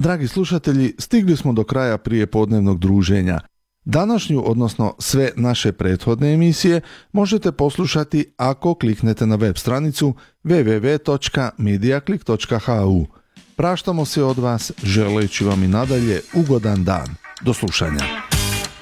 Dragi slušatelji, stigli smo do kraja prijepodnevnog druženja. Današnju, odnosno sve naše prethodne emisije, možete poslušati ako kliknete na web stranicu www.mediaclick.hu. Praštamo se od vas želeći vam i nadalje ugodan dan. Do slušanja.